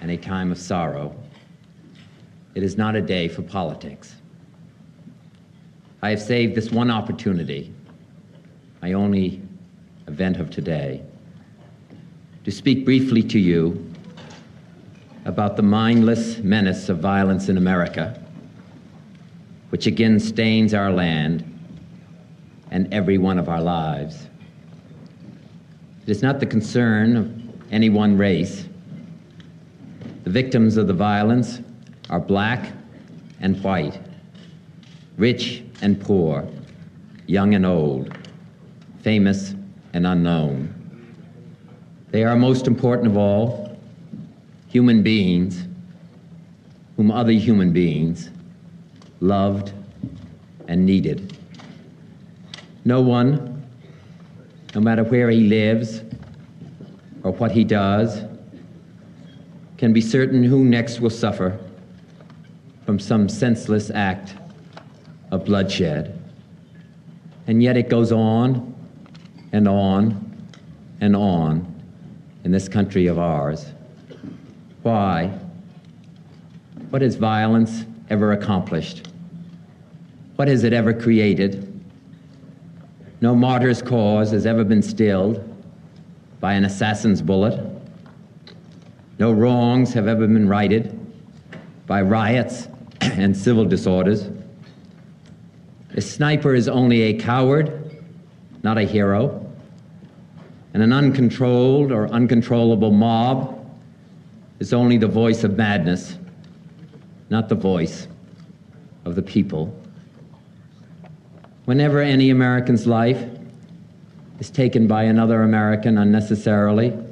and a time of sorrow. It is not a day for politics. I have saved this one opportunity, my only event of today, to speak briefly to you about the mindless menace of violence in America, which again stains our land and every one of our lives. It is not the concern of any one race. The victims of the violence are black and white, rich and poor, young and old, famous and unknown. They are, most important of all, human beings whom other human beings loved and needed. No one, no matter where he lives or what he does, can be certain who next will suffer from some senseless act of bloodshed. And yet it goes on and on and on in this country of ours. Why? What has violence ever accomplished? What has it ever created? No martyr's cause has ever been stilled by an assassin's bullet. No wrongs have ever been righted by riots and civil disorders. A sniper is only a coward, not a hero. And an uncontrolled or uncontrollable mob is only the voice of madness, not the voice of the people. Whenever any American's life is taken by another American unnecessarily,